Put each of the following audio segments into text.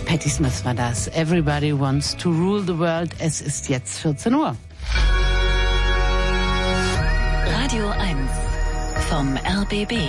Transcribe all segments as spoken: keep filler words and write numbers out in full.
Patti Smith war das. Everybody wants to rule the world. Es ist jetzt vierzehn Uhr. Radio eins vom R B B.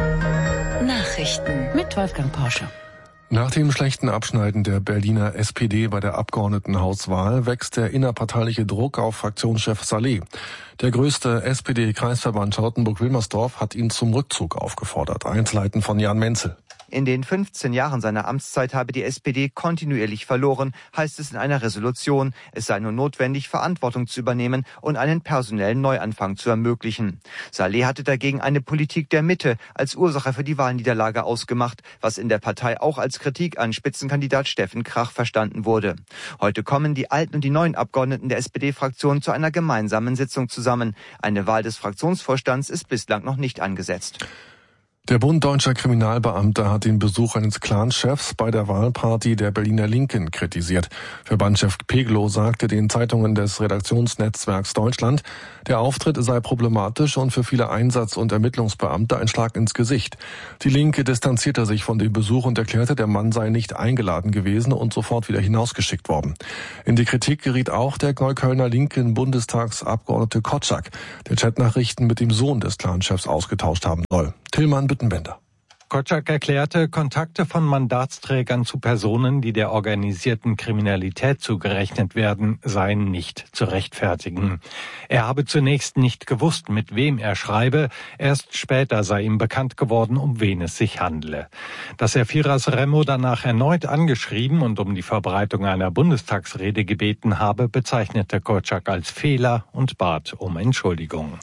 Nachrichten mit Wolfgang Porsche. Nach dem schlechten Abschneiden der Berliner S P D bei der Abgeordnetenhauswahl wächst der innerparteiliche Druck auf Fraktionschef Saleh. Der größte S P D-Kreisverband Charlottenburg-Wilmersdorf hat ihn zum Rückzug aufgefordert. Einzelheiten von Jan Menzel. In den fünfzehn Jahren seiner Amtszeit habe die S P D kontinuierlich verloren, heißt es in einer Resolution. Es sei nur notwendig, Verantwortung zu übernehmen und einen personellen Neuanfang zu ermöglichen. Saleh hatte dagegen eine Politik der Mitte als Ursache für die Wahlniederlage ausgemacht, was in der Partei auch als Kritik an Spitzenkandidat Steffen Krach verstanden wurde. Heute kommen die alten und die neuen Abgeordneten der S P D-Fraktion zu einer gemeinsamen Sitzung zusammen. Eine Wahl des Fraktionsvorstands ist bislang noch nicht angesetzt. Der Bund Deutscher Kriminalbeamter hat den Besuch eines Clanchefs bei der Wahlparty der Berliner Linken kritisiert. Verbandschef Peglow sagte den Zeitungen des Redaktionsnetzwerks Deutschland, der Auftritt sei problematisch und für viele Einsatz- und Ermittlungsbeamte ein Schlag ins Gesicht. Die Linke distanzierte sich von dem Besuch und erklärte, der Mann sei nicht eingeladen gewesen und sofort wieder hinausgeschickt worden. In die Kritik geriet auch der Neuköllner linken Bundestagsabgeordnete Kotschak, der Chatnachrichten mit dem Sohn des Clanchefs ausgetauscht haben soll. Tillmann Bittenbender. Kotschak erklärte, Kontakte von Mandatsträgern zu Personen, die der organisierten Kriminalität zugerechnet werden, seien nicht zu rechtfertigen. Er habe zunächst nicht gewusst, mit wem er schreibe, erst später sei ihm bekannt geworden, um wen es sich handle. Dass er Firas Remo danach erneut angeschrieben und um die Verbreitung einer Bundestagsrede gebeten habe, bezeichnete Kotschak als Fehler und bat um Entschuldigung.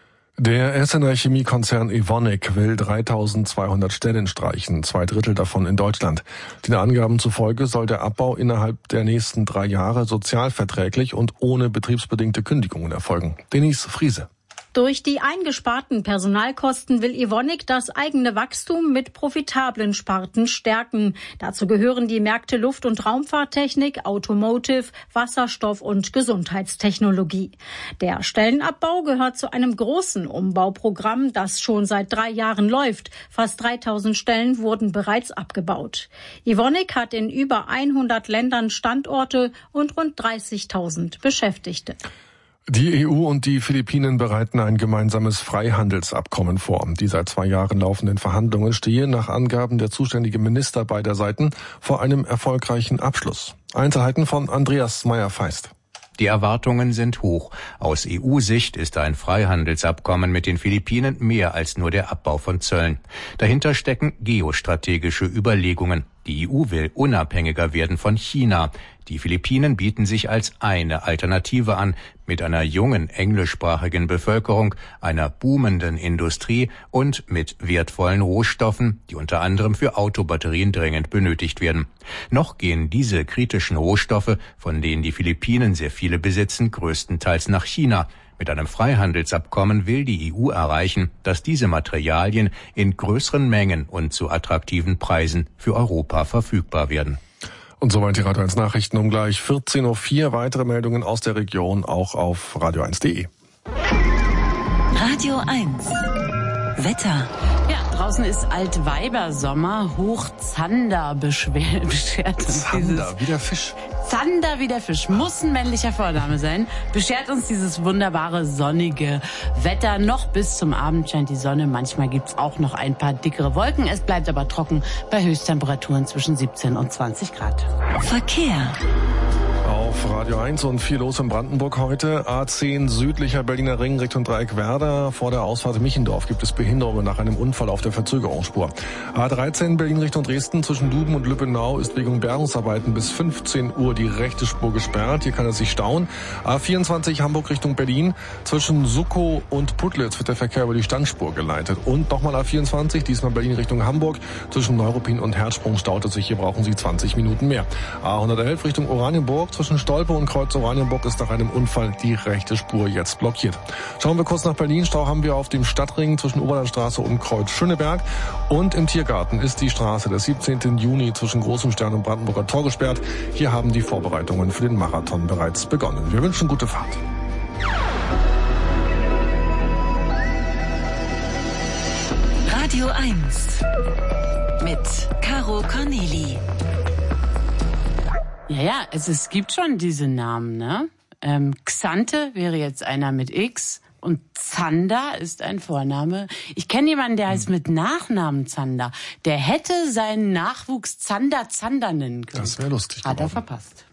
Der Essener Chemiekonzern Evonik will dreitausendzweihundert Stellen streichen, zwei Drittel davon in Deutschland. Den Angaben zufolge soll der Abbau innerhalb der nächsten drei Jahre sozialverträglich und ohne betriebsbedingte Kündigungen erfolgen. Denise Friese. Durch die eingesparten Personalkosten will Evonik das eigene Wachstum mit profitablen Sparten stärken. Dazu gehören die Märkte Luft- und Raumfahrttechnik, Automotive, Wasserstoff und Gesundheitstechnologie. Der Stellenabbau gehört zu einem großen Umbauprogramm, das schon seit drei Jahren läuft. Fast dreitausend Stellen wurden bereits abgebaut. Evonik hat in über hundert Ländern Standorte und rund dreißigtausend Beschäftigte. Die E U und die Philippinen bereiten ein gemeinsames Freihandelsabkommen vor. Die seit zwei Jahren laufenden Verhandlungen stehen nach Angaben der zuständigen Minister beider Seiten vor einem erfolgreichen Abschluss. Einzelheiten von Andreas Meyer-Feist. Die Erwartungen sind hoch. Aus E U-Sicht ist ein Freihandelsabkommen mit den Philippinen mehr als nur der Abbau von Zöllen. Dahinter stecken geostrategische Überlegungen. Die E U will unabhängiger werden von China. Die Philippinen bieten sich als eine Alternative an, mit einer jungen englischsprachigen Bevölkerung, einer boomenden Industrie und mit wertvollen Rohstoffen, die unter anderem für Autobatterien dringend benötigt werden. Noch gehen diese kritischen Rohstoffe, von denen die Philippinen sehr viele besitzen, größtenteils nach China. Mit einem Freihandelsabkommen will die E U erreichen, dass diese Materialien in größeren Mengen und zu attraktiven Preisen für Europa verfügbar werden. Und soweit die Radio eins Nachrichten um gleich vierzehn Uhr vier. Weitere Meldungen aus der Region auch auf radio eins punkt de. Radio eins Wetter. Ja, draußen ist Altweibersommer. Hochzander beschwert uns Zander, wie der Fisch. Zander wie der Fisch, muss ein männlicher Vorname sein, beschert uns dieses wunderbare sonnige Wetter. Noch bis zum Abend scheint die Sonne. Manchmal gibt's auch noch ein paar dickere Wolken. Es bleibt aber trocken bei Höchsttemperaturen zwischen siebzehn und zwanzig Grad. Verkehr. Auf Radio eins und viel los in Brandenburg heute. A zehn südlicher Berliner Ring Richtung Dreieckwerder. Vor der Ausfahrt Michendorf gibt es Behinderungen nach einem Unfall auf der Verzögerungsspur. A dreizehn Berlin Richtung Dresden zwischen Duben und Lübbenau ist wegen Bergungsarbeiten bis fünfzehn Uhr die rechte Spur gesperrt. Hier kann es sich stauen. A vierundzwanzig Hamburg Richtung Berlin. Zwischen Suckow und Putlitz wird der Verkehr über die Standspur geleitet. Und nochmal A vierundzwanzig, diesmal Berlin Richtung Hamburg. Zwischen Neuruppin und Herzsprung staut es sich. Hier brauchen Sie zwanzig Minuten mehr. A hundertelf Richtung Oranienburg. Zwischen Stolpe und Kreuz Oranienburg ist nach einem Unfall die rechte Spur jetzt blockiert. Schauen wir kurz nach Berlin. Stau haben wir auf dem Stadtring zwischen Oberlandstraße und Kreuz Schöneberg. Und im Tiergarten ist die Straße des siebzehnten Juni zwischen Großem Stern und Brandenburger Tor gesperrt. Hier haben die Vorbereitungen für den Marathon bereits begonnen. Wir wünschen gute Fahrt. Radio eins mit Caro Corneli. Ja, ja, es, es gibt schon diese Namen, ne? Ähm, Xante wäre jetzt einer mit X und Zander ist ein Vorname. Ich kenne jemanden, der heißt mit Nachnamen Zander. Der hätte seinen Nachwuchs Zander Zander nennen können. Das wäre lustig. Hat er geworden. verpasst.